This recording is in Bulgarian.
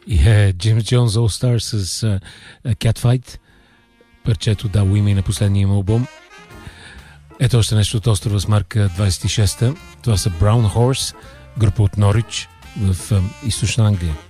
И е Джеймс Джонс All Stars с Catfight. Парчето дало име на последния им албум. Ето още нещо от острова с марка 26-та. Това са Brown Horse, група от Норич в източна Англия.